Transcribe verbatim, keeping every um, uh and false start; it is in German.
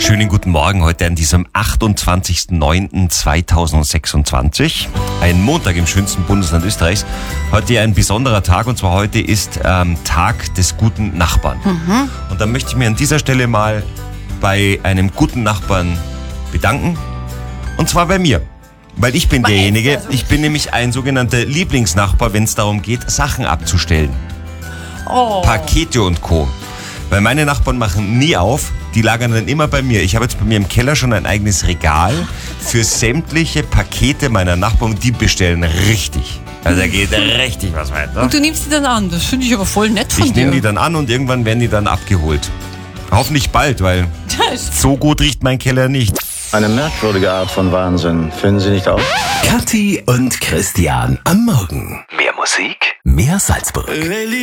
Schönen guten Morgen heute an diesem achtundzwanzigsten neunten zweitausendsechsundzwanzig. Ein Montag im schönsten Bundesland Österreichs. Heute ein besonderer Tag und zwar heute ist ähm, Tag des guten Nachbarn. Mhm. Und da möchte ich mir an dieser Stelle mal bei einem guten Nachbarn bedanken. Und zwar bei mir. Weil ich bin derjenige, ich bin nämlich ein sogenannter Lieblingsnachbar, wenn es darum geht, Sachen abzustellen. Oh. Pakete und Co. Weil meine Nachbarn machen nie auf, die lagern dann immer bei mir. Ich habe jetzt bei mir im Keller schon ein eigenes Regal für sämtliche Pakete meiner Nachbarn. Die bestellen richtig. Also da geht richtig was weiter. Und du nimmst die dann an, das finde ich aber voll nett von Ich dir. nehme die dann an und irgendwann werden die dann abgeholt. Hoffentlich bald, weil so gut riecht mein Keller nicht. Eine merkwürdige Art von Wahnsinn, finden Sie nicht auch? Kathi und Christian am Morgen. Mehr Musik, mehr Salzburg.